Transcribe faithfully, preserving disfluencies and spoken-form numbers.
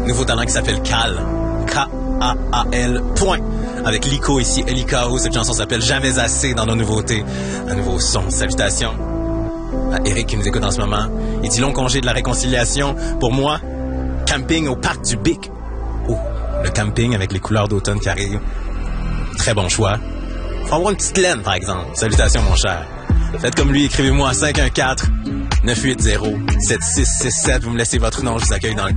Nouveau talent qui s'appelle Cal. K A A L. Point. Avec Lico ici, L I K O. Cette chanson s'appelle Jamais assez dans nos nouveautés. Un nouveau son. Salutations à Eric qui nous écoute en ce moment. Il dit long congé de la réconciliation. Pour moi, camping au parc du Bic. Oh, le camping avec les couleurs d'automne qui arrivent. Très bon choix. Faut avoir une petite laine, par exemple. Salutations, mon cher. Faites comme lui, écrivez-moi à cinq un quatre, neuf huit zéro, sept six six sept. Vous me laissez votre nom, je vous accueille dans le